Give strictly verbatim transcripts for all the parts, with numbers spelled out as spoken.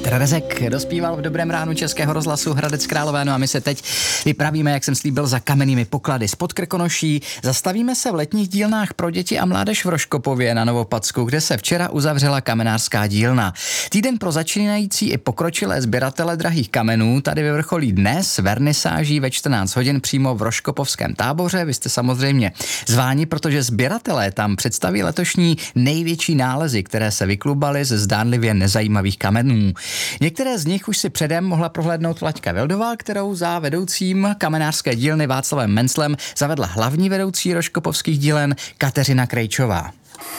Petr Rezek dospíval v Dobrém ránu Českého rozhlasu Hradec Králové, no a my se teď vypravíme, jak jsem slíbil, za kamennými poklady spod Krkonoší. Zastavíme se v letních dílnách pro děti a mládež v Rožkopově na Novopadsku, kde se včera uzavřela kamenářská dílna. Týden pro začínající i pokročilé sběratele drahých kamenů tady vyvrcholí dnes vernisáží ve čtrnáct hodin přímo v Rožkopovském táboře. Vy jste samozřejmě zváni, protože sběratelé tam představí letošní největší nálezy, které se vyklubaly ze zdánlivě nezajímavých kamenů. Některé z nich už si předem mohla prohlédnout Vlaďka Vildová, kterou za vedoucím kamenářské dílny Václavem Menclem zavedla hlavní vedoucí rožkopovských dílen Kateřina Krejčová.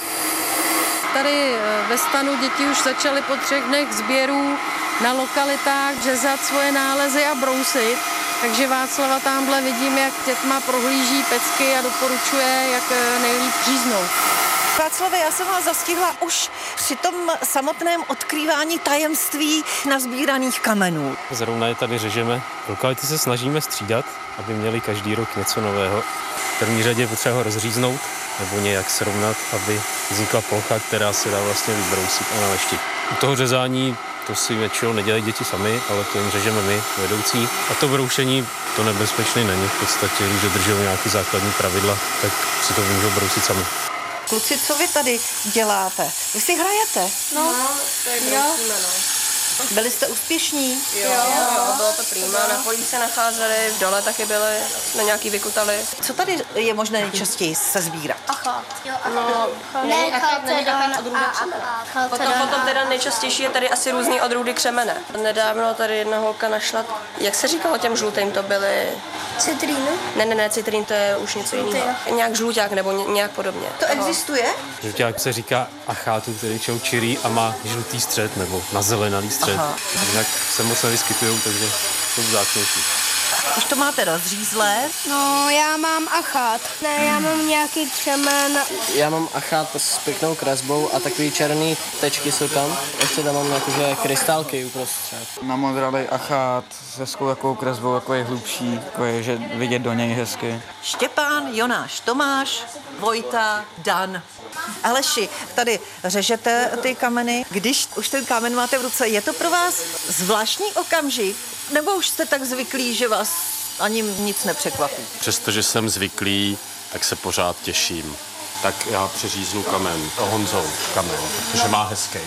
Tady ve stanu děti už začaly po třech dnech sběrů na lokalitách řezat svoje nálezy a brousit, takže Václava tamhle vidím, jak dětma prohlíží pecky a doporučuje, jak nejlíp říznout. Václave, já jsem vás zastihla už při tom samotném odkrývání tajemství nazbíraných kamenů. Zrovna je tady řežeme. Lokality se snažíme střídat, aby měli každý rok něco nového. V první řadě je potřeba ho rozříznout nebo nějak srovnat, aby vznikla plocha, která se dá vlastně vybrousit a naleštit. U toho řezání to si většinou nedělají děti sami, ale to jim řežeme my, vedoucí. A to broušení, to nebezpečné není. V podstatě, když dodržují nějaké základní pravidla, tak si to můžou brousit sami. Kluci, co vy tady děláte? Vy si hrajete? No, no tady brousíme, no. Byli jste úspěšní? Jo, jo, jo, bylo to prima. Na polích se nacházeli, v dole taky byli, jsme nějaký vykutali. Co tady je možné nejčastěji se sbírat? Achát. Jo, no, ne, achát není takový odrůdy křemene. Potom, potom teda nejčastější je tady asi různý odrůdy křemene. Nedávno tady jedna holka našla, jak se říkalo těm žlutým, to byly... Citrínu? Ne, ne, ne, citrín to je už něco jiného. Nějak žluťák nebo ně, nějak podobně. To existuje? Žluťák se říká achátu, který čaučirý a má žlutý střed nebo nazelenalý střed. Aha. Jinak se moc nevyskytujou, takže jsou vzácnější. Už to máte rozřízlé? No, já mám achát. Ne, já mám nějaký křemen. Já mám achát s pěknou kresbou a takový černý tečky jsou tam. Ještě tam mám jakože krystálky uprostřed. Namodralej achát se takovou kresbou, jako je hlubší, jako je, že vidět do něj hezky. Štěpán, Jonáš, Tomáš, Vojta, Dan. Aleši, tady řežete ty kameny. Když už ten kámen máte v ruce, je to pro vás zvláštní okamžik? Nebo už jste tak zvyklí, že vás ani nic nepřekvapí? Přestože jsem zvyklý, tak se pořád těším. Tak já přeříznu kamen, Honzou kamen, protože má hezký.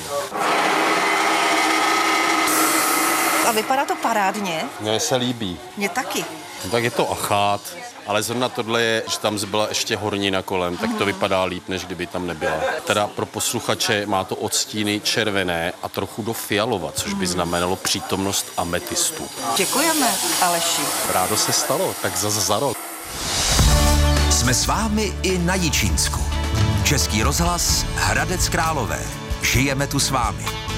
A vypadá to parádně. Mně se líbí. Mně taky. No, tak je to achát, ale zrovna tohle je, že tam zbyla ještě hornina kolem, tak to vypadá líp, než kdyby tam nebyla. Teda pro posluchače má to odstíny červené a trochu do fialova, což by znamenalo přítomnost ametistu. Děkujeme, Aleši. Rádo se stalo, tak zase za rok. Jsme s vámi i na Jičínsku. Český rozhlas Hradec Králové. Žijeme tu s vámi.